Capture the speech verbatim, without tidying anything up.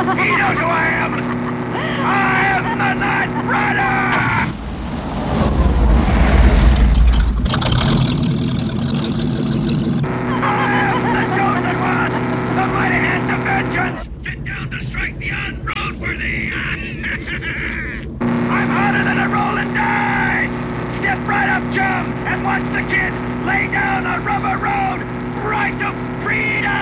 He knows who I am! I am the Night Rider! I am the chosen one! The mighty hand of vengeance! Sit down to strike the unroadworthy! I'm hotter than a rolling dice! Step right up, chum, and watch the kid lay down a rubber road right to